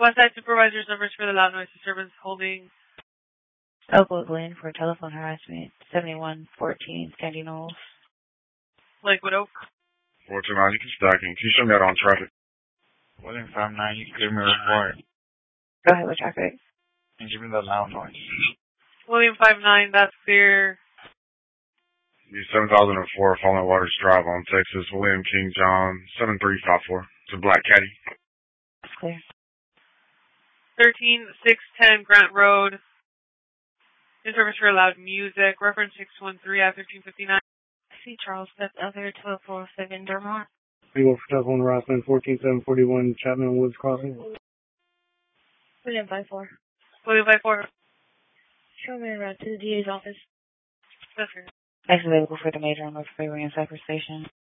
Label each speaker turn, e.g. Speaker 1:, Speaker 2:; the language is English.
Speaker 1: Westside supervisor's numbers for the loud noise disturbance holding.
Speaker 2: Oakwood Glen for telephone harassment. 7114 Sandy Knolls.
Speaker 1: Lakewood Oak.
Speaker 3: 429, you can stack in. Can you show me out on traffic?
Speaker 4: William 59, you can give me a report.
Speaker 2: Go ahead with traffic.
Speaker 4: And give me the loud noise.
Speaker 1: William 59, that's clear.
Speaker 3: 7004 Fallen Waters Drive on Texas. William King John 7354. It's a black caddy.
Speaker 2: That's clear.
Speaker 1: 13610 Grant Road. In service for loud music. Reference 613 at 1359.
Speaker 2: See Charles Smith, other 12407 Dermont.
Speaker 5: Legal for telephone harassment, 14741 Chapman Woods Crossing.
Speaker 2: William 54.
Speaker 1: William 54.
Speaker 2: Show me around to the DA's office.
Speaker 1: That's clear.
Speaker 2: Next available for the major on North Freeway and Cypress Station.